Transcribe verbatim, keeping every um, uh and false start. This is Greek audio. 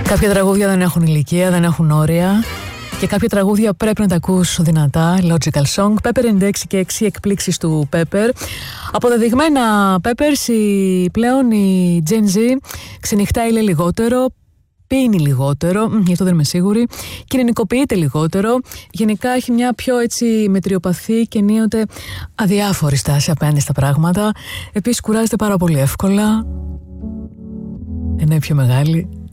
Κάποια τραγούδια δεν έχουν ηλικία, δεν έχουν όρια. Και κάποια τραγούδια πρέπει να τα ακούς δυνατά. Logical Song, Pepper ενενήντα έξι και έξι εκπλήξεις του Pepper. Αποδεδειγμένα Peppers, η, πλέον η Gen Z ξενυχτάει λέει λιγότερο, πίνει λιγότερο, γι' αυτό δεν είμαι σίγουρη, κοινωνικοποιείται λιγότερο, γενικά έχει μια πιο έτσι μετριοπαθή και ενίοτε αδιάφορη στάση απέναντι στα πράγματα. Επίσης κουράζεται πάρα πολύ εύκολα, ενώ είναι πιο μεγάλη.